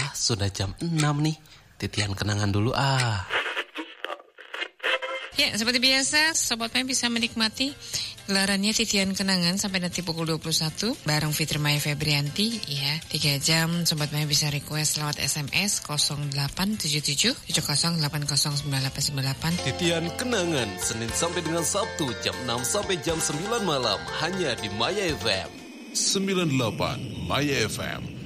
sudah jam 6 nih. Titian kenangan dulu Ya, seperti biasa, Sobat Mai bisa menikmati gelarannya Titian Kenangan sampai nanti pukul 21 bareng Fitri Maya Febrianti ya. 3 jam Sobat Mai bisa request lewat SMS 0877 7080909898. Titian Kenangan Senin sampai dengan Sabtu jam 6 sampai jam 9 malam hanya di Maya FM 98 Maya FM.